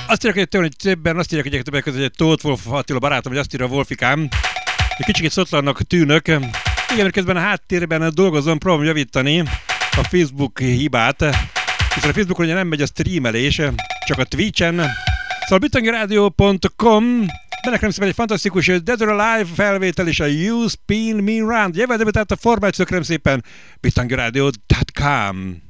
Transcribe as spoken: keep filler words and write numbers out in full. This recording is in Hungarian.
Azt írják, hogy tőle, hogy többen, azt írják, hogy többek között, hogy Tóth Wolf Attila barátom, hogy azt írja a Wolfikám, hogy kicsit szotlannak tűnök. Igen, mert közben a háttérben dolgozom, próbálom javítani a Facebook hibát, hiszen a Facebookon ugye nem megy a streamelés, csak a Twitchen. Szóval bitangiradio pont com, benne kérem szépen egy fantasztikus Dead or Alive felvétel és a You Spin Me Round. Jövő, tehát a formációt kérem szépen bitangiradio pont com.